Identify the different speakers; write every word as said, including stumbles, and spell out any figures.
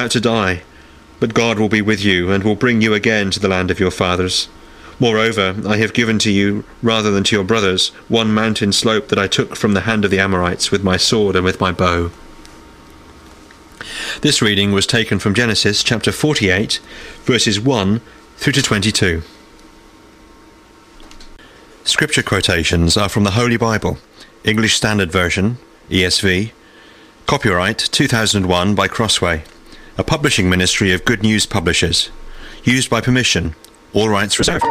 Speaker 1: to die, but God will be with you and will bring you again to the land of your fathers. Moreover, I have given to you, rather than to your brothers, one mountain slope that I took from the hand of the Amorites with my sword and with my bow." This reading was taken from Genesis chapter forty-eight, verses one through to twenty-two. Scripture quotations are from the Holy Bible, English Standard Version, E S V, copyright two thousand one by Crossway, a publishing ministry of Good News Publishers, used by permission, all rights reserved.